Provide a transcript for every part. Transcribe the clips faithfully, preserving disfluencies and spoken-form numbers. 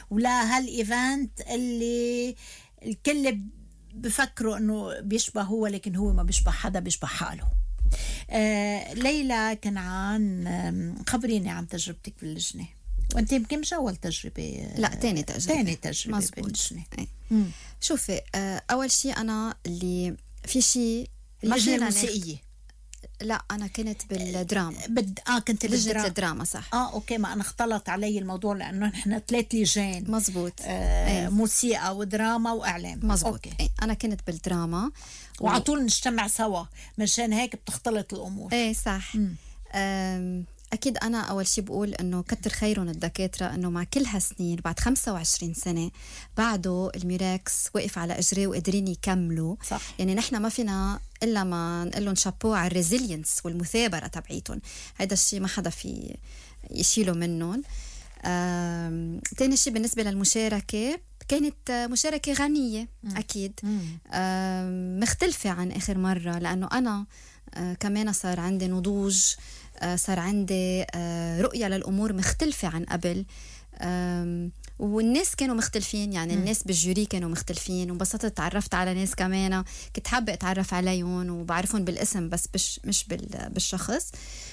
ولا هالايفنت اللي الكل بفكروا انه بيشبه هو لكن هو ما بيشبه حدا، بيشبه حاله. آه ليلى كنعان، خبريني عن تجربتك باللجنة. وانت يمكن مش اول تجربة، لا تاني تجربة تاني تجربة مزبوط. باللجنة. شوفي آه اول شيء انا اللي في شيء اللجنة الموسيقية نخ... لا انا كنت بالدراما. بد... اه كنت لجنة الدراما صح. اه اوكي، ما انا اختلط علي الموضوع لانه نحن ثلاث لجان. مزبوط. آه ايه. موسيقى ودراما واعلام. مزبوط. ايه. انا كنت بالدراما وعلى طول نجتمع سوا، مشان هيك بتختلط الامور. ايه صح. اكيد انا اول شيء بقول انه كتر خيرهم الدكاتره انه مع كل هالسنين بعد خمسة وعشرين سنه بعده الميراكس وقف على اجريه وقادرين يكملوا. صح. يعني نحن ما فينا الا ما نقول لهم شابو على الريزيلينس والمثابره تبعيتهم، هذا الشيء ما حدا في يشيله منهم. تاني شيء بالنسبه للمشاركه كانت مشاركه غنيه. م. اكيد مختلفه عن اخر مره لانه انا كمان صار عندي نضوج، صار عندي رؤية للأمور مختلفة عن قبل، والناس كانوا مختلفين. يعني م. الناس بالجوري كانوا مختلفين، وبسطت تعرفت على ناس كمان كنت حابة أتعرف عليهم وبعرفهم بالاسم بس بش مش بالشخص.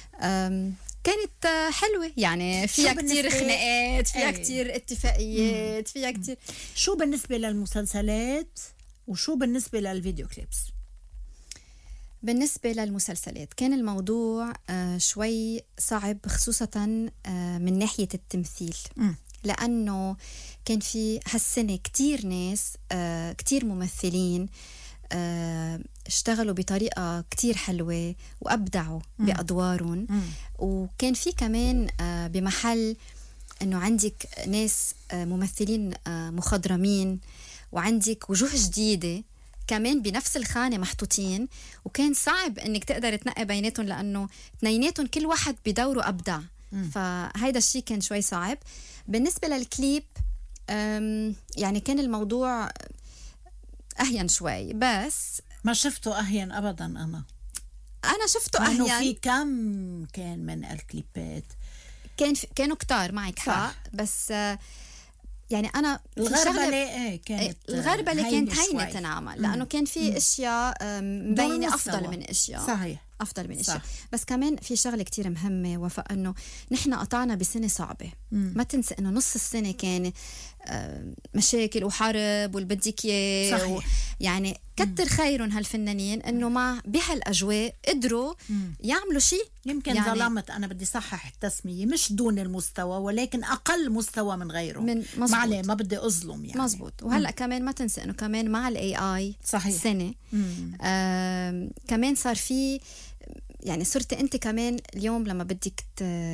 كانت حلوة يعني، فيها كتير خناقات، فيها ايه. كتير اتفاقيات، فيها كتير. شو بالنسبة للمسلسلات وشو بالنسبة للفيديو كليبس؟ بالنسبة للمسلسلات كان الموضوع آه شوي صعب، خصوصا آه من ناحية التمثيل. م. لأنه كان في هالسنة كتير ناس آه كتير ممثلين آه اشتغلوا بطريقة كتير حلوة وأبدعوا م. بأدوارهم. م. وكان في كمان آه بمحل أنه عندك ناس آه ممثلين آه مخضرمين، وعندك وجوه جديدة كمان بنفس الخانة محطوطين، وكان صعب انك تقدر تنقي بيناتهم لانه اثنيناتهم كل واحد بدوره ابدع. م. فهيدا الشيء كان شوي صعب. بالنسبة للكليب يعني كان الموضوع اهين شوي، بس ما شفته اهين ابدا. انا انا شفته اهين. في كم كان من الكليبات كان في كانوا كتار معك حق، بس يعني أنا الغربلة إيه كانت الغربلة كانت هينة تنعمل لأنه كان في أشياء مبينة أفضل من أشياء. صحيح. أفضل من أشياء. بس كمان في شغلة كتير مهمة وفاء، أنه نحن قطعنا بسنة صعبة. مم. ما تنسى أنه نص السنة كان مشاكل وحرب والبديك و... يعني كتر خيرهم هالفنانين أنه مع بهالأجواء قدروا مم. يعملوا شيء. يمكن يعني ظلمت، أنا بدي صحح التسمية، مش دون المستوى ولكن أقل مستوى من غيره. من ما عليه، ما بدي أظلم يعني. مزبوط. وهلأ كمان ما تنسى أنه كمان مع ال إيه آي صحيح. سنة آه كمان صار في يعني صرت أنت كمان اليوم لما بدك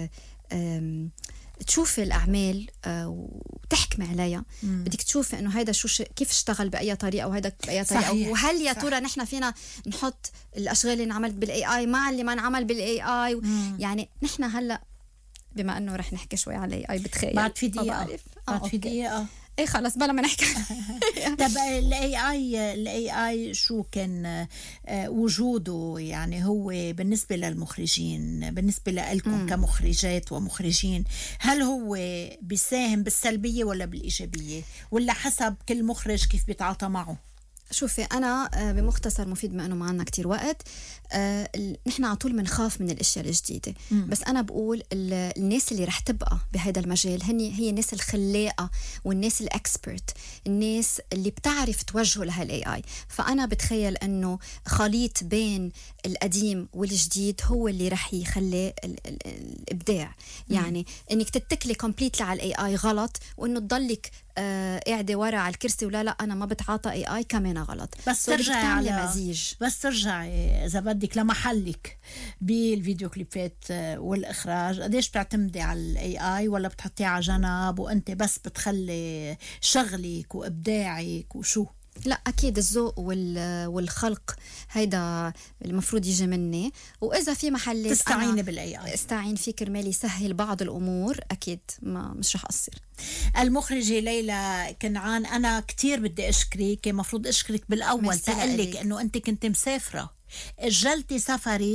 تشوفي الأعمال وتحكمي عليها مم. بدك تشوفي إنه هيدا شو ش... كيف اشتغل بأي طريقة وهيدا بأي طريقة. صحيح. وهل يا ترى نحن فينا نحط الأشغال اللي انعملت بالاي اي مع اللي ما انعمل بالاي اي و... يعني نحن هلا بما إنه رح نحكي شوي على الاي اي بتخيل بعد في دقيقة بعد في دقيقة ايه خلص بلا ما نحكي. طب الاي اي الاي اي شو كان وجوده يعني هو بالنسبه للمخرجين، بالنسبه لكم كمخرجات ومخرجين، هل هو بيساهم بالسلبيه ولا بالايجابيه ولا حسب كل مخرج كيف بيتعاطى معه؟ شوفي أنا بمختصر مفيد بما أنه ما عنا كتير وقت، نحن على طول منخاف من الأشياء الجديدة. م. بس أنا بقول الناس اللي رح تبقى بهذا المجال هني هي الناس الخلاقة والناس الأكسبرت، الناس اللي بتعرف توجهه لهالاي اي. فأنا بتخيل أنه خليط بين القديم والجديد هو اللي رح يخلي الإبداع. م. يعني إنك تتكلي كومبليتلي على الاي اي غلط، وإنه تضلك قاعدة ورا على الكرسي ولا لا أنا ما بتعاطى اي اي كمان غلط. بس ترجعي على مزيج، بس ترجعي إذا بدك لمحلك بالفيديو كليبات والإخراج، قديش بتعتمدي على الاي اي ولا بتحطيه على جنب وأنت بس بتخلي شغلك وإبداعك وشو؟ لا أكيد الذوق والخلق هيدا المفروض يجي مني، وإذا في محلات تستعيني بالاي اي استعين فيه كرمال يسهل بعض الأمور أكيد ما مش رح أقصر. المخرجة ليلى كنعان، أنا كتير بدي أشكرك، مفروض أشكرك بالأول تقلك أنه أنت كنت مسافرة، أجلتي سفرك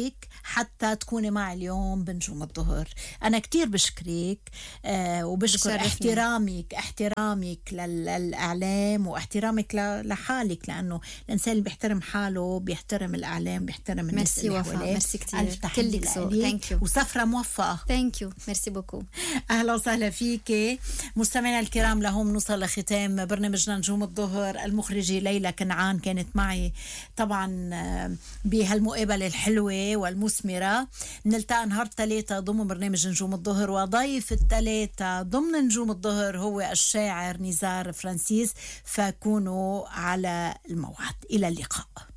حتى تكوني معي اليوم بنجوم الظهر. أنا كتير بشكرك آه وبشكر بشرفني. احترامك احترامك للإعلام واحترامك لحالك، لأنه الإنسان اللي بيحترم حاله بيحترم الإعلام، بيحترم الناس اللي حواليه. ميرسي كتير. ألف تحية لك وسفرة موفقة. ثانك يو. ميرسي بوكو. أهلا وسهلا فيك. مستمعينا الكرام، لهم نوصل لختام برنامجنا نجوم الظهر. المخرجة ليلى كنعان كانت معي طبعا بهالمقابلة الحلوة والمثمرة. نلتقى نهار الثلاثة ضمن برنامج نجوم الظهر، وضيف الثلاثة ضمن نجوم الظهر هو الشاعر نزار فرانسيس، فكونوا على الموعد. إلى اللقاء.